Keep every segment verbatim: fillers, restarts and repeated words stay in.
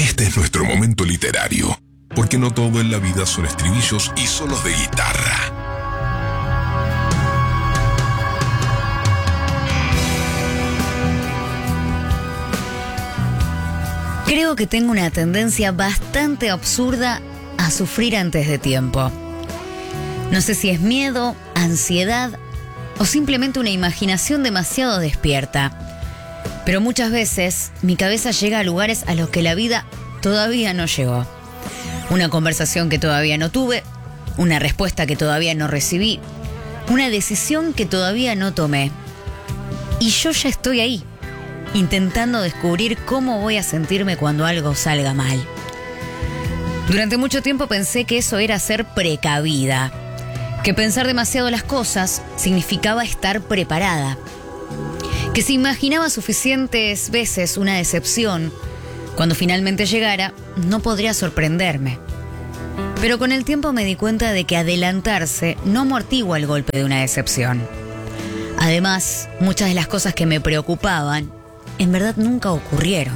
Este es nuestro momento literario, porque no todo en la vida son estribillos y solos de guitarra. Creo que tengo una tendencia bastante absurda a sufrir antes de tiempo. No sé si es miedo, ansiedad o simplemente una imaginación demasiado despierta. Pero muchas veces mi cabeza llega a lugares a los que la vida todavía no llegó. Una conversación que todavía no tuve, una respuesta que todavía no recibí, una decisión que todavía no tomé. Y yo ya estoy ahí, intentando descubrir cómo voy a sentirme cuando algo salga mal. Durante mucho tiempo pensé que eso era ser precavida, que pensar demasiado las cosas significaba estar preparada, que si imaginaba suficientes veces una decepción, cuando finalmente llegara, no podría sorprenderme. Pero con el tiempo me di cuenta de que adelantarse no amortigua el golpe de una decepción. Además, muchas de las cosas que me preocupaban en verdad nunca ocurrieron.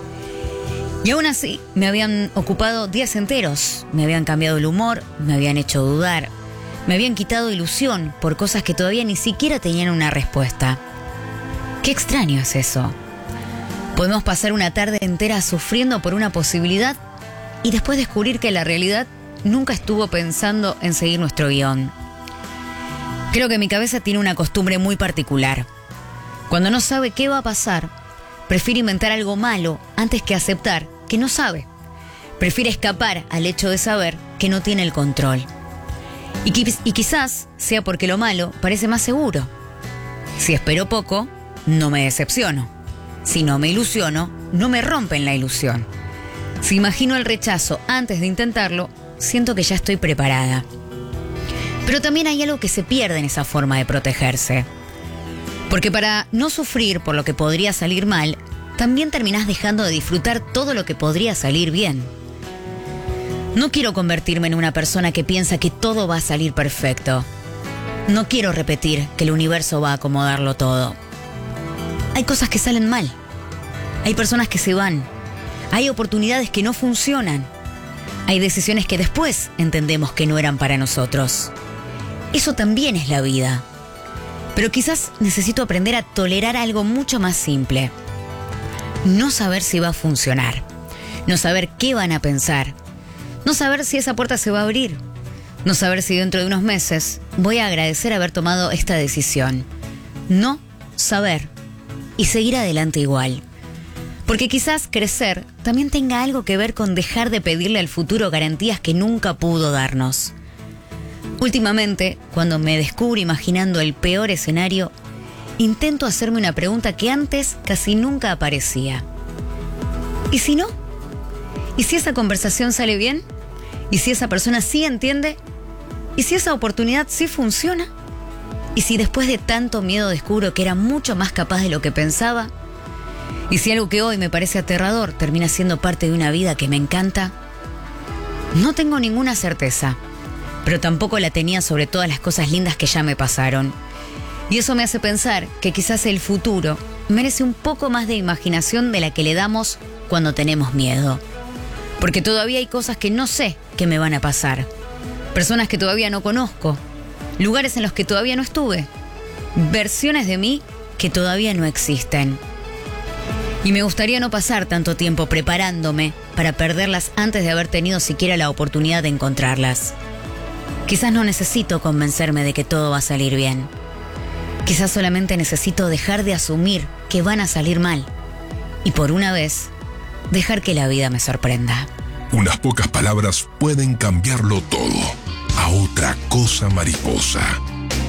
Y aún así, me habían ocupado días enteros, me habían cambiado el humor, me habían hecho dudar, me habían quitado ilusión por cosas que todavía ni siquiera tenían una respuesta. Qué extraño es eso. Podemos pasar una tarde entera sufriendo por una posibilidad y después descubrir que la realidad nunca estuvo pensando en seguir nuestro guión. Creo que mi cabeza tiene una costumbre muy particular. Cuando no sabe qué va a pasar, prefiere inventar algo malo antes que aceptar que no sabe. Prefiere escapar al hecho de saber que no tiene el control. Y, qui- y quizás sea porque lo malo parece más seguro. Si espero poco, no me decepciono. Si no me ilusiono, no me rompen la ilusión. Si imagino el rechazo antes de intentarlo, siento que ya estoy preparada. Pero también hay algo que se pierde en esa forma de protegerse. Porque para no sufrir por lo que podría salir mal, también terminás dejando de disfrutar todo lo que podría salir bien. No quiero convertirme en una persona que piensa que todo va a salir perfecto. No quiero repetir que el universo va a acomodarlo todo. Hay cosas que salen mal. Hay personas que se van. Hay oportunidades que no funcionan. Hay decisiones que después entendemos que no eran para nosotros. Eso también es la vida. Pero quizás necesito aprender a tolerar algo mucho más simple. No saber si va a funcionar. No saber qué van a pensar. No saber si esa puerta se va a abrir. No saber si dentro de unos meses voy a agradecer haber tomado esta decisión. No saber. Y seguir adelante igual. Porque quizás crecer también tenga algo que ver con dejar de pedirle al futuro garantías que nunca pudo darnos. Últimamente, cuando me descubro imaginando el peor escenario, intento hacerme una pregunta que antes casi nunca aparecía. ¿Y si no? ¿Y si esa conversación sale bien? ¿Y si esa persona sí entiende? ¿Y si esa oportunidad sí funciona? ¿Y si después de tanto miedo descubro que era mucho más capaz de lo que pensaba? ¿Y si algo que hoy me parece aterrador termina siendo parte de una vida que me encanta? No tengo ninguna certeza, pero tampoco la tenía sobre todas las cosas lindas que ya me pasaron. Y eso me hace pensar que quizás el futuro merece un poco más de imaginación de la que le damos cuando tenemos miedo. Porque todavía hay cosas que no sé que me van a pasar. Personas que todavía no conozco. Lugares en los que todavía no estuve. Versiones de mí que todavía no existen. Y me gustaría no pasar tanto tiempo preparándome para perderlas antes de haber tenido siquiera la oportunidad de encontrarlas. Quizás no necesito convencerme de que todo va a salir bien. Quizás solamente necesito dejar de asumir que van a salir mal. Y por una vez, dejar que la vida me sorprenda. Unas pocas palabras pueden cambiarlo todo. A otra cosa mariposa.